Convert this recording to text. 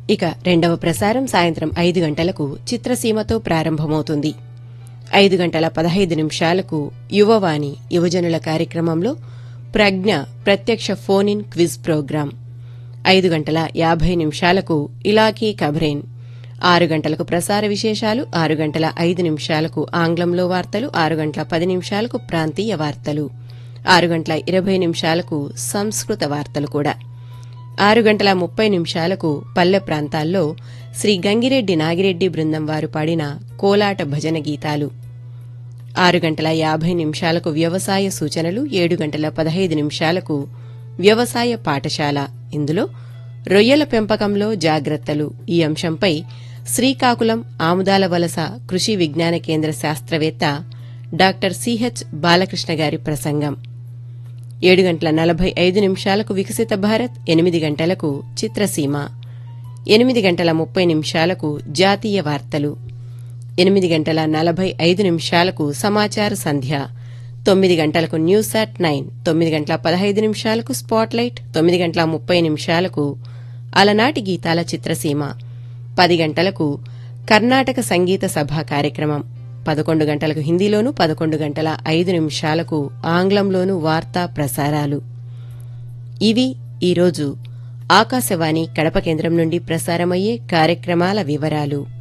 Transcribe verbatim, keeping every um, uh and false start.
ఇక రెండవ ప్రసారం సాయంత్రం ఐదు గంటలకు చిత్రసీమతో ప్రారంభమవుతుంది. ఐదు గంటల పదహైదు నిమిషాలకు యువవాణి యువజనుల కార్యక్రమంలో ప్రజ్ఞ ప్రత్యక్ష ఫోన్ ఇన్ క్విజ్ ప్రోగ్రాం. ఐదు గంటల యాభై నిమిషాలకు ఇలాకీ కబ్రేన్. ఆరు గంటలకు ప్రసార విశేషాలు, ఆరు గంటల ఐదు నిమిషాలకు ఆంగ్లంలో వార్తలు, ఆరు గంటల పది నిమిషాలకు ప్రాంతీయ వార్తలు, ఆరు గంటల ఇరవై నిమిషాలకు సంస్కృత వార్తలు కూడా. ఆరు గంటల ముప్పై నిమిషాలకు పల్లె ప్రాంతాల్లో శ్రీ గంగిరెడ్డి నాగిరెడ్డి బృందం వారు పాడిన కోలాట భజన గీతాలు. ఆరు గంటల యాభై నిమిషాలకు వ్యవసాయ సూచనలు, ఏడు గంటల పదహైదు నిమిషాలకు వ్యవసాయ పాఠశాల. ఇందులో రొయ్యల పెంపకంలో జాగ్రత్తలు ఈ అంశంపై శ్రీకాకుళం ఆముదాల వలస కృషి విజ్ఞాన కేంద్ర శాస్త్రవేత్త డాక్టర్ సిహెచ్ బాలకృష్ణ గారి ప్రసంగం. ఏడు గంటల నలభై ఐదు నిమిషాలకు వికసిత భారత్, ఎనిమిది గంటలకు చిత్రసీమ, ఎనిమిది గంటల ముప్పై నిమిషాలకు జాతీయ వార్తలు, ఎనిమిది గంటల నలభై ఐదు నిమిషాలకు సమాచార సంధ్య, తొమ్మిది గంటలకు న్యూస్ అట్ నైన్, తొమ్మిది గంటల పదహైదు నిమిషాలకు స్పాట్లైట్, తొమ్మిది గంటల ముప్పై నిమిషాలకు అలనాటి గీతాల చిత్రసీమ, పది గంటలకు కర్ణాటక సంగీత సభ కార్యక్రమం, పదకొండు గంటలకు హిందీలోనూ, పదకొండు గంటల ఐదు నిమిషాలకు ఆంగ్లంలోనూ వార్తా ప్రసారాలు. ఇవి ఈరోజు ఆకాశవాణి కడప కేంద్రం నుండి ప్రసారమయ్యే కార్యక్రమాల వివరాలు.